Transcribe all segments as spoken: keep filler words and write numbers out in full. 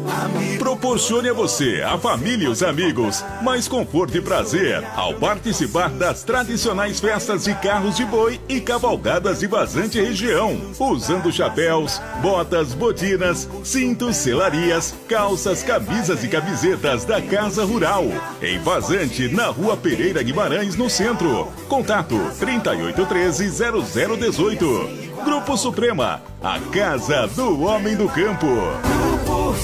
Proporcione a você, a família e os amigos mais conforto e prazer ao participar das tradicionais festas de carros de boi e cavalgadas de Vazante região, usando chapéus, botas, botinas, cintos, selarias, calças, camisas e camisetas da Casa Rural. Em Vazante, na Rua Pereira Guimarães, no centro. Contato trinta e oito treze, zero zero dezoito. Grupo Suprema, a casa do homem do campo. Grupo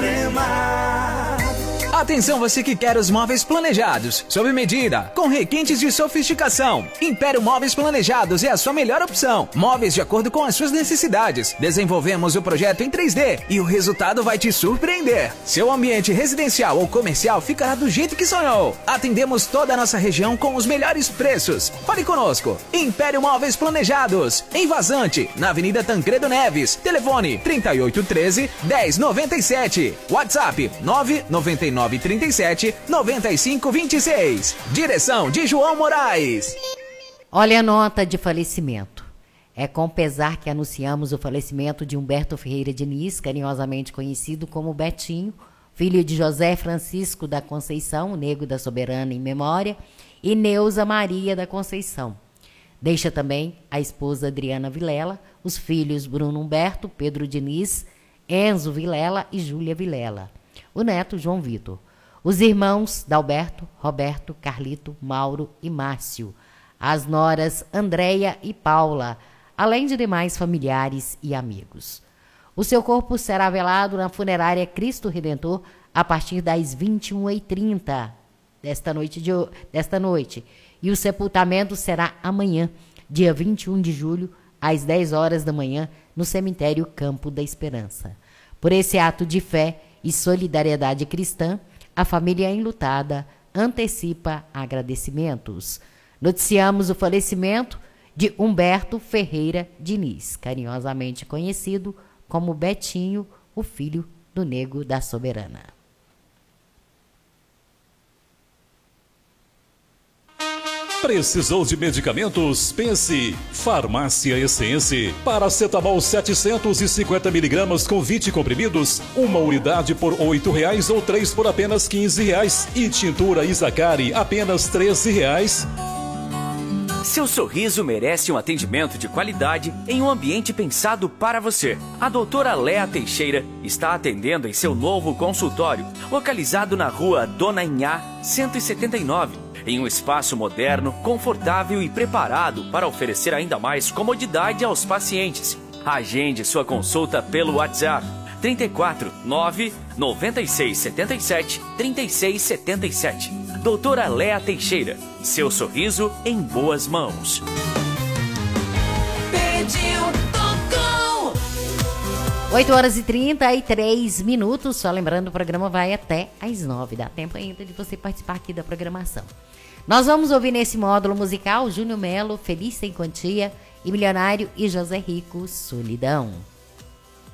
Suprema. Atenção você que quer os móveis planejados, sob medida, com requintes de sofisticação. Império Móveis Planejados é a sua melhor opção. Móveis de acordo com as suas necessidades. Desenvolvemos o projeto em três D e o resultado vai te surpreender. Seu ambiente residencial ou comercial ficará do jeito que sonhou. Atendemos toda a nossa região com os melhores preços. Fale conosco. Império Móveis Planejados, em Vazante, na Avenida Tancredo Neves. Telefone trinta e oito treze, dez noventa e sete. WhatsApp nove nove nove trinta e sete, noventa e cinco vinte e seis. Direção de João Moraes. Olha a nota de falecimento. É com pesar que anunciamos o falecimento de Humberto Ferreira Diniz, carinhosamente conhecido como Betinho, filho de José Francisco da Conceição, Nego da Soberana em memória, e Neuza Maria da Conceição. Deixa também a esposa Adriana Vilela, os filhos Bruno Humberto, Pedro Diniz, Enzo Vilela e Júlia Vilela. O neto João Vitor, os irmãos Dalberto, Roberto, Carlito, Mauro e Márcio, as noras Andréia e Paula, além de demais familiares e amigos. O seu corpo será velado na funerária Cristo Redentor a partir das vinte e uma e trinta desta noite, de, desta noite e o sepultamento será amanhã, dia vinte e um de julho, às dez horas da manhã, no cemitério Campo da Esperança. Por esse ato de fé e solidariedade cristã, a família enlutada antecipa agradecimentos. Noticiamos o falecimento de Humberto Ferreira Diniz, carinhosamente conhecido como Betinho, o filho do Nego da Soberana. Precisou de medicamentos? Pense. Farmácia Essência. Paracetamol setecentos e cinquenta miligramas com vinte comprimidos. Uma unidade por oito reais ou três por apenas quinze reais. E tintura Isacari apenas treze reais. Seu sorriso merece um atendimento de qualidade em um ambiente pensado para você. A doutora Léa Teixeira está atendendo em seu novo consultório, localizado na rua Dona Inhá, cento e setenta e nove, em um espaço moderno, confortável e preparado para oferecer ainda mais comodidade aos pacientes. Agende sua consulta pelo WhatsApp trinta e quatro, nove, noventa e seis, setenta e sete, trinta e seis setenta e sete. Doutora Léa Teixeira, seu sorriso em boas mãos. Pediu, tocou! oito horas e trinta e três minutos. Só lembrando, o programa vai até às nove. Dá tempo ainda de você participar aqui da programação. Nós vamos ouvir nesse módulo musical Júnior Melo, Feliz Sem Quantia, e Milionário e José Rico, Solidão.